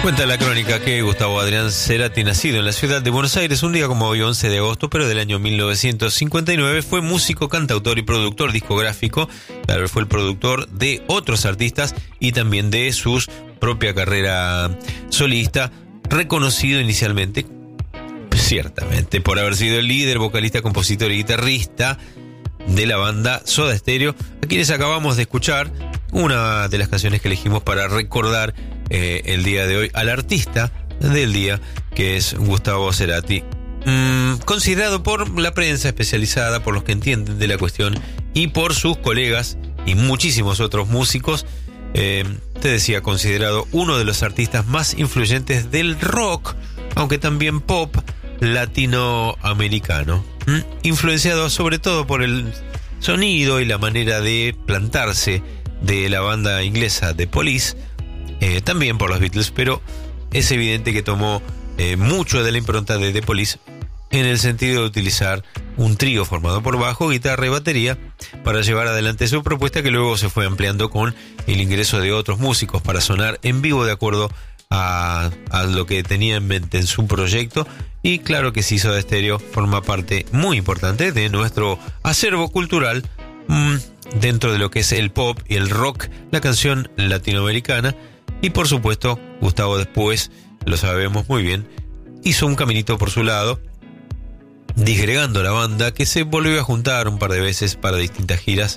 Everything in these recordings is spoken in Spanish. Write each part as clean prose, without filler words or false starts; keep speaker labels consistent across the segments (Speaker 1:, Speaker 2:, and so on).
Speaker 1: Cuenta la crónica que Gustavo Adrián Cerati, nacido en la ciudad de Buenos Aires un día como hoy, 11 de agosto, pero del año 1959, fue músico, cantautor y productor discográfico. Claro, fue el productor de otros artistas y también de su propia carrera solista, reconocido inicialmente, ciertamente, por haber sido el líder, vocalista, compositor y guitarrista de la banda Soda Stereo, a quienes acabamos de escuchar una de las canciones que elegimos para recordar el día de hoy al artista del día, que es Gustavo Cerati, considerado por la prensa especializada, por los que entienden de la cuestión y por sus colegas y muchísimos otros músicos, te decía, considerado uno de los artistas más influyentes del rock, aunque también pop latinoamericano, influenciado sobre todo por el sonido y la manera de plantarse de la banda inglesa The Police, también por los Beatles, pero es evidente que tomó mucho de la impronta de The Police en el sentido de utilizar un trío formado por bajo, guitarra y batería para llevar adelante su propuesta, que luego se fue ampliando con el ingreso de otros músicos para sonar en vivo de acuerdo a lo que tenía en mente en su proyecto. Y claro que sí, Soda Stereo forma parte muy importante de nuestro acervo cultural dentro de lo que es el pop y el rock, la canción latinoamericana. Y por supuesto, Gustavo después, lo sabemos muy bien, hizo un caminito por su lado, disgregando la banda, que se volvió a juntar un par de veces para distintas giras,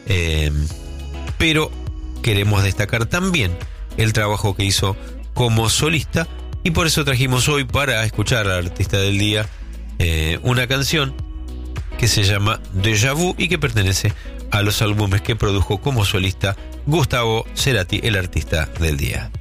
Speaker 1: pero queremos destacar también el trabajo que hizo como solista, y por eso trajimos hoy para escuchar al artista del día una canción que se llama Déjà Vu y que pertenece a los álbumes que produjo como solista Gustavo Cerati, el artista del día.